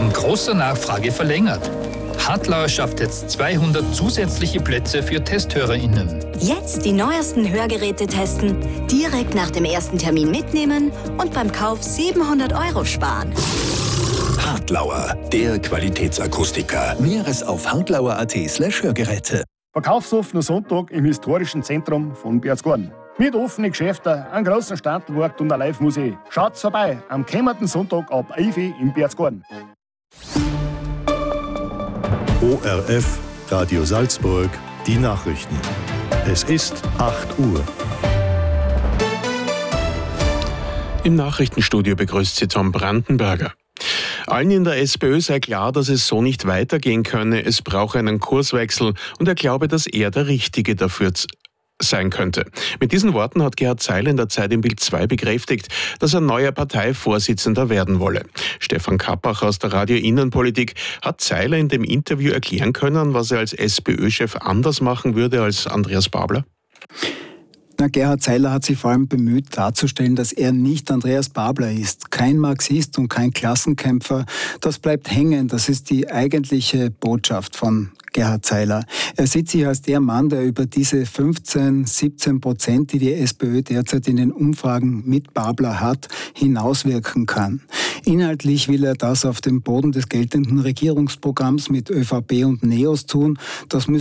wegen großer Nachfrage verlängert. Hartlauer schafft jetzt 200 zusätzliche Plätze für TesthörerInnen. Jetzt die neuesten Hörgeräte testen, direkt nach dem ersten Termin mitnehmen und beim Kauf 700 € sparen. Hartlauer, der Qualitätsakustiker. Mehres auf hartlauer.at/Hörgeräte. Verkaufsoffener Sonntag im historischen Zentrum von Berchtesgaden. Mit offenen Geschäften, einem großen Standmarkt und einer Live-Musik. Schaut's vorbei am kommenden Sonntag ab 11 Uhr in Berchtesgaden. ORF, Radio Salzburg, die Nachrichten. Es ist 8 Uhr. Im Nachrichtenstudio begrüßt Sie Tom Brandenberger. Allen in der SPÖ sei klar, dass es so nicht weitergehen könne. Es brauche einen Kurswechsel und er glaube, dass er der Richtige dafür sein könnte. Mit diesen Worten hat Gerhard Zeiler in der Zeit im Bild 2 bekräftigt, dass er neuer Parteivorsitzender werden wolle. Stefan Kappach aus der Radio Innenpolitik hat Zeiler in dem Interview erklären können, was er als SPÖ-Chef anders machen würde als Andreas Babler? Gerhard Zeiler hat sich vor allem bemüht darzustellen, dass er nicht Andreas Babler ist. Kein Marxist und kein Klassenkämpfer. Das bleibt hängen. Das ist die eigentliche Botschaft von Gerhard Zeiler. Er sieht sich als der Mann, der über diese 15-17%, die die SPÖ derzeit in den Umfragen mit Babler hat, hinauswirken kann. Inhaltlich will er das auf dem Boden des geltenden Regierungsprogramms mit ÖVP und NEOS tun. Das müsste